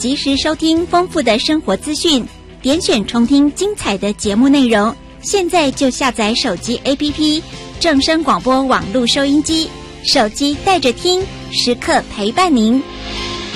及时收听丰富的生活资讯，点选重听精彩的节目内容。现在就下载手机 APP 正声广播网络收音机，手机带着听，时刻陪伴您。